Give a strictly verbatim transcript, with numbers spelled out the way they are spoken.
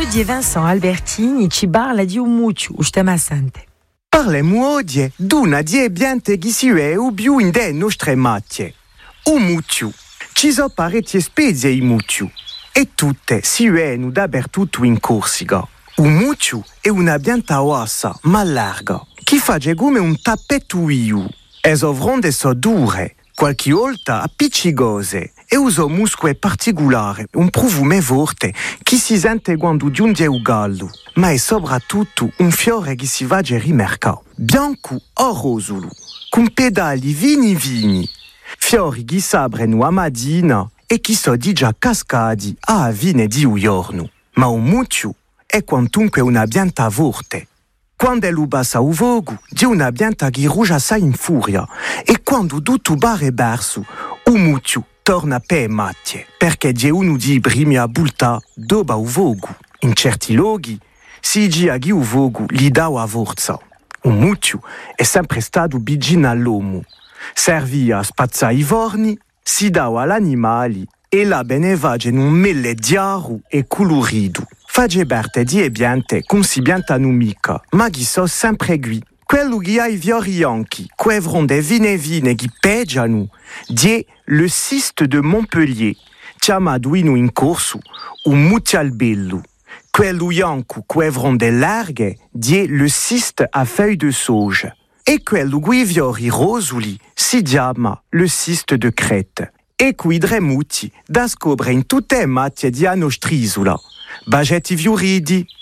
di Vincent Albertini ci parla di un muccio, ustima sante. Parlemo oggi d'una di ambiente che si è più in le nostre macchie. Un muccio. Ci sono parecchie specie di muccio e tutte si vedono dappertutto in Corsica. Un muccio è una pianta ossa, ma larga, che fa come un tappetto iu. E sovronde so dure, qualche volta appiccicose, e uso muscoli particolari, un profumo forte che si sente quando giunge il gallo, ma è soprattutto un fiore che si va a rimercare, bianco o rosolo, con pedali vini vini, fiori che s'aprono a mattina e che sono già cascati a fine di un giorno. Ma un muccio è quantunque una pianta forte. Quando è bassa a vogo, di una pianta che rugia assai in furia, e quando tutto barre verso, un muccio torna per macchie, perché di uno di primi a bulta dopo il vogo. In certi luoghi, si dice che il vogo gli dà la forza. Un muccio è sempre stato vicino all'uomo. Serviva a spazzare i forni, si dava agli animali e la benevage in un mille chiaro e colorido. Fagge berte di piante come si piantano mica, ma che sono sempre qui. Quello che ha i fiori bianchi, quei fronde vine vine che peggiano, di le ciste de Montpellier, chiamato in corso un muccialbello. Quello bianco, quei fronde larghe, di le ciste a feuilles de sauge. E quello che i fiori rosoli si chiama le ciste de Crete. E qui dremuti da scoprire in tutte le macchie di nostra isola. Bagetti fioridi,